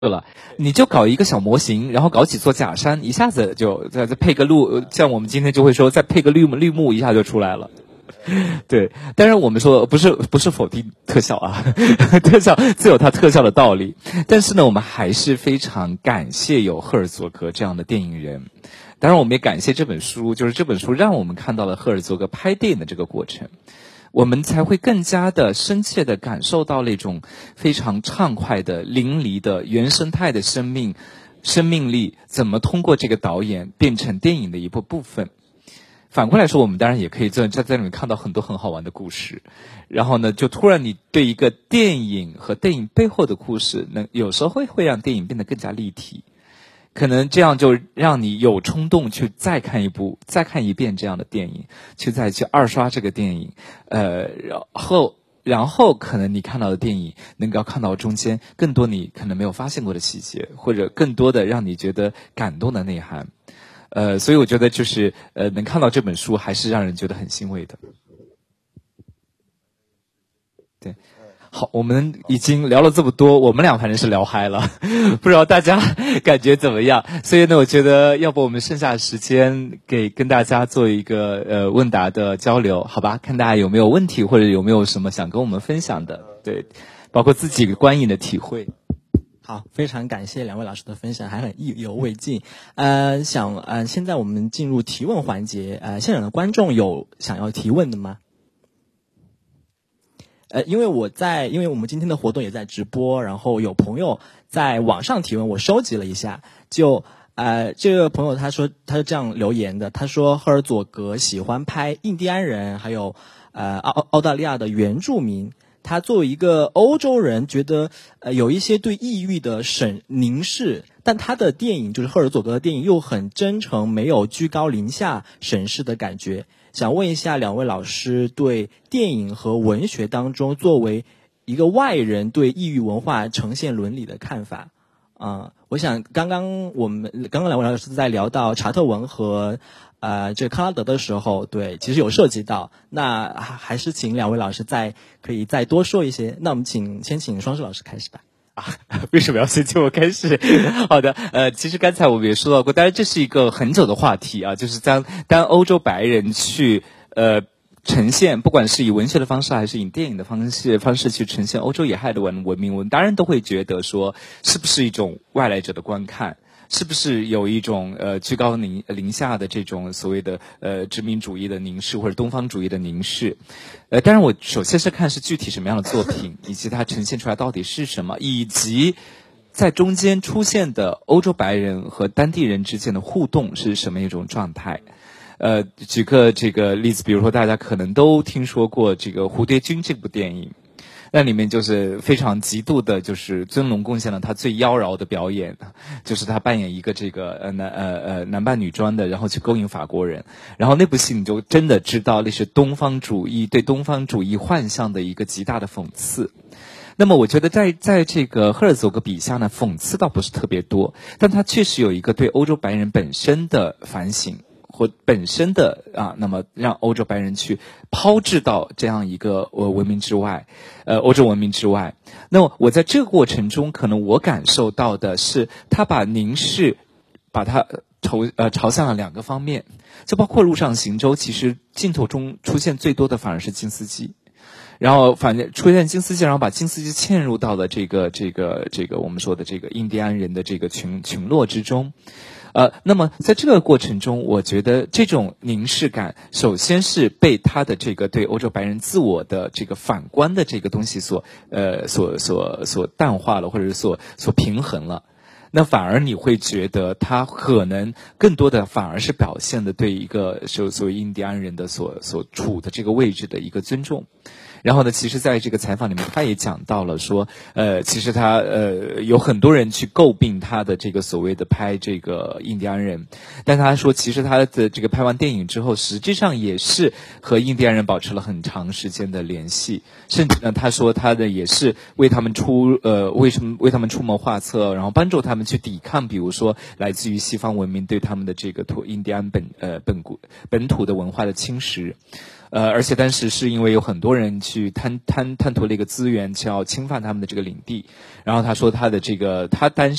了，你就搞一个小模型，然后搞几座假山，一下子就再配个路，像我们今天就会说再配个绿幕，一下就出来了。对，当然我们说不是否定特效啊，特效自有它特效的道理。但是呢，我们还是非常感谢有赫尔佐格这样的电影人。当然，我们也感谢这本书，就是这本书让我们看到了赫尔佐格拍电影的这个过程，我们才会更加的深切的感受到那种非常畅快的、淋漓的、原生态的生命力，怎么通过这个导演变成电影的一部分。反过来说，我们当然也可以在里面看到很多很好玩的故事，然后呢，就突然你对一个电影和电影背后的故事，有时候会让电影变得更加立体，可能这样就让你有冲动去再看一遍这样的电影，再去二刷这个电影，然后可能你看到的电影能够看到中间更多你可能没有发现过的细节，或者更多的让你觉得感动的内涵。所以我觉得就是能看到这本书还是让人觉得很欣慰的。对，好，我们已经聊了这么多，我们俩反正是聊嗨了，不知道大家感觉怎么样？所以呢，我觉得要不我们剩下的时间跟大家做一个问答的交流，好吧？看大家有没有问题，或者有没有什么想跟我们分享的，对，包括自己观影的体会。 好，非常感谢两位老师的分享，还很意犹未尽。现在我们进入提问环节。现场的观众有想要提问的吗？因为我们今天的活动也在直播，然后有朋友在网上提问，我收集了一下。这个朋友他是这样留言的，他说赫尔佐格喜欢拍印第安人，还有澳大利亚的原住民。他作为一个欧洲人，觉得有一些对异域的凝视，但他的电影就是赫尔佐格的电影又很真诚，没有居高临下审视的感觉。想问一下两位老师对电影和文学当中作为一个外人对异域文化呈现伦理的看法。我想刚刚两位老师在聊到查特文和这个康拉德的时候，对，其实有涉及到。那还是请两位老师可以再多说一些。那我们先请双世老师开始吧。 为什么要先请我开始？好的，其实刚才我们也说到过，当然这是一个很久的话题啊，就是当欧洲白人去呈现，不管是以文学的方式还是以电影的方式去呈现欧洲野害的文明，我们当然都会觉得说，是不是一种外来者的观看？是不是有一种居高临下的这种所谓的殖民主义的凝视，或者东方主义的凝视？当然我首先是看是具体什么样的作品，以及它呈现出来到底是什么，以及在中间出现的欧洲白人和当地人之间的互动是什么一种状态。举个这个例子，比如说大家可能都听说过这个《蝴蝶君》这部电影。那里面就是非常极度的，就是尊龙贡献了他最妖娆的表演，就是他扮演一个这个男扮女装的，然后去勾引法国人，然后那部戏你就真的知道那是东方主义对东方主义幻象的一个极大的讽刺。那么我觉得在这个赫尔佐格笔下呢，讽刺倒不是特别多，但他确实有一个对欧洲白人本身的反省。或本身的那么让欧洲白人去抛掷到这样一个文明之外，欧洲文明之外。那么我在这个过程中，可能我感受到的是，他把凝视，把它朝向了两个方面，就包括《陆上行舟》，其实镜头中出现最多的反而是金斯基。然后反正出现金斯基，然后把金斯基嵌入到了这个我们说的这个印第安人的这个群落之中。那么在这个过程中，我觉得这种凝视感，首先是被他的这个对欧洲白人自我的这个反观的这个东西所淡化了，或者是所平衡了。那反而你会觉得他可能更多的反而是表现的对一个所谓印第安人的所处的这个位置的一个尊重。然后呢，其实在这个采访里面他也讲到了说，其实他有很多人去诟病他的这个所谓的拍这个印第安人，但他说其实他的这个拍完电影之后，实际上也是和印第安人保持了很长时间的联系，甚至呢他说他的也是为他们出谋划策，然后帮助他们去抵抗比如说来自于西方文明对他们的这个印第安本土的文化的侵蚀。而且当时是因为有很多人去贪图了一个资源，去要侵犯他们的这个领地。然后他说他担